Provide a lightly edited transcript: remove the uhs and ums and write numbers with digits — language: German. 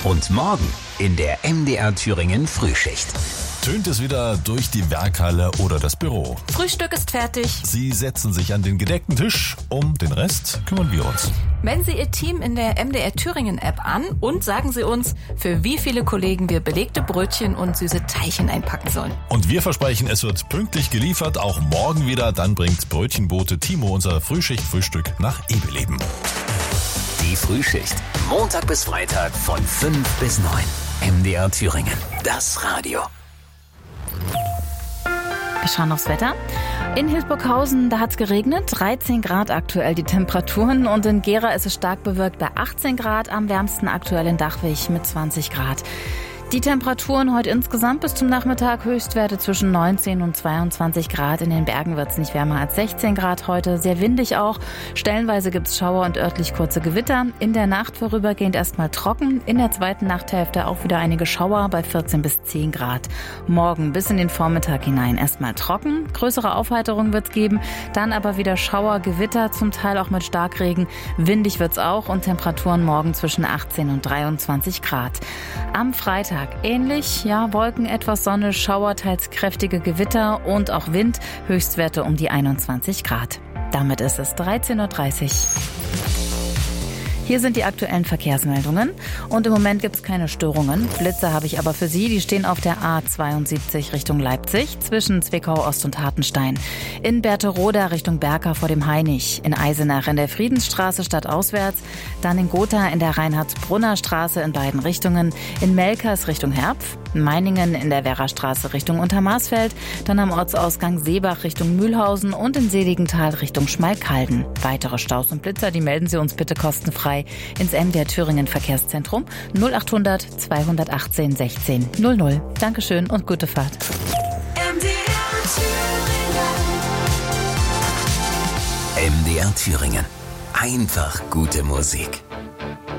Und morgen in der MDR Thüringen Frühschicht. Tönt es wieder durch die Werkhalle oder das Büro. Frühstück ist fertig. Sie setzen sich an den gedeckten Tisch. Um den Rest kümmern wir uns. Melden Sie Ihr Team in der MDR Thüringen App an und sagen Sie uns, für wie viele Kollegen wir belegte Brötchen und süße Teilchen einpacken sollen. Und wir versprechen, es wird pünktlich geliefert, auch morgen wieder. Dann bringt Brötchenbote Timo unser Frühschicht-Frühstück nach Ebeleben. Die Frühschicht. Montag bis Freitag von 5 bis 9. MDR Thüringen. Das Radio. Wir schauen aufs Wetter. In Hildburghausen, da hat es geregnet, 13 Grad aktuell die Temperaturen, und in Gera ist es stark bewölkt bei 18 Grad, am wärmsten aktuell in Dachwig mit 20 Grad. Die Temperaturen heute insgesamt bis zum Nachmittag, Höchstwerte zwischen 19 und 22 Grad. In den Bergen wird es nicht wärmer als 16 Grad heute, sehr windig auch. Stellenweise gibt es Schauer und örtlich kurze Gewitter. In der Nacht vorübergehend erstmal trocken, in der zweiten Nachthälfte auch wieder einige Schauer bei 14 bis 10 Grad. Morgen bis in den Vormittag hinein erstmal trocken, größere Aufheiterung wird es geben, dann aber wieder Schauer, Gewitter, zum Teil auch mit Starkregen. Windig wird es auch und Temperaturen morgen zwischen 18 und 23 Grad. Am Freitag ähnlich, ja, Wolken, etwas Sonne, Schauer, teils kräftige Gewitter und auch Wind, Höchstwerte um die 21 Grad. Damit ist es 13.30 Uhr. Hier sind die aktuellen Verkehrsmeldungen und im Moment gibt es keine Störungen. Blitze habe ich aber für Sie, die stehen auf der A72 Richtung Leipzig zwischen Zwickau Ost und Hartenstein. In Berthe-Roda Richtung Berka vor dem Hainich, in Eisenach in der Friedensstraße stadtauswärts, dann in Gotha in der Reinhardsbrunner Straße in beiden Richtungen, in Melkers Richtung Herpf, in Meiningen in der Werrastraße Richtung Untermarsfeld, dann am Ortsausgang Seebach Richtung Mühlhausen und in Seligenthal Richtung Schmalkalden. Weitere Staus und Blitzer, die melden Sie uns bitte kostenfrei ins MDR Thüringen Verkehrszentrum 0800 218 16 00. Dankeschön und gute Fahrt. MDR Thüringen. Einfach gute Musik.